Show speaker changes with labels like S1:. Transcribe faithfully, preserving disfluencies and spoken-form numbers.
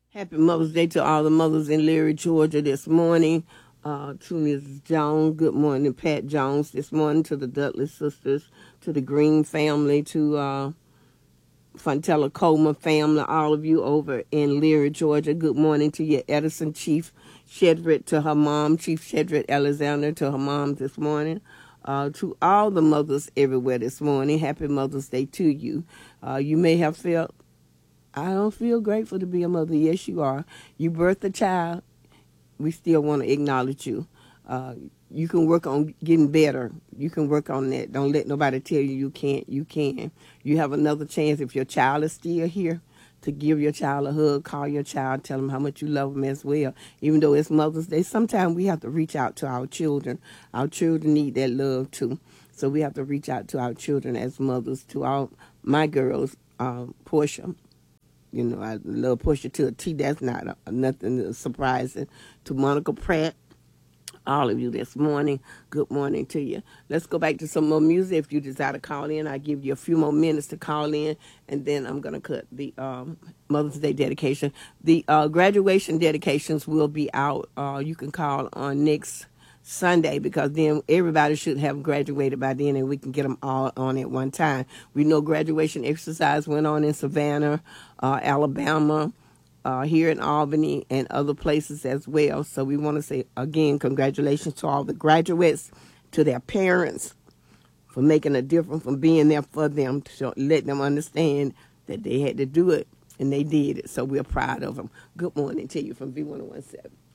S1: Happy Mother's Day to all the mothers in Leary, Georgia this morning. Uh, to Missus Jones, good morning. Pat Jones this morning, to the Dudley sisters, to the Green family, to uh, Fontella Coleman family, all of you over in Leary, Georgia. Good morning to your Edison Chief Shedrick, to her mom, Chief Shedrick Alexander, to her mom this morning. Uh, to all the mothers everywhere this morning, happy Mother's Day to you. Uh, you may have felt, I don't feel grateful to be a mother. Yes, you are. You birthed a child. We still want to acknowledge you. Uh, you can work on getting better. You can work on that. Don't let nobody tell you you can't. You can. You have another chance if your child is still here to give your child a hug, call your child, tell them how much you love them as well. Even though it's Mother's Day, sometimes we have to reach out to our children. Our children need that love too. So we have to reach out to our children as mothers, to all my girls, uh, Portia. You know, I love Portia to a T. That's not a, nothing surprising. To Monica Pratt, all of you this morning, good morning to you. Let's go back to some more music. If you desire to call in, I'll give you a few more minutes to call in, and then I'm going to cut the um, Mother's Day dedication. The uh, graduation dedications will be out. Uh, you can call on next Sunday, because then everybody should have graduated by then, and we can get them all on at one time. We know graduation exercise went on in Savannah, uh, Alabama, uh, here in Albany, and other places as well. So we want to say, again, congratulations to all the graduates, to their parents, for making a difference, for being there for them, to let them understand that they had to do it, and they did it. So we're proud of them. Good morning to you from V one oh one seven.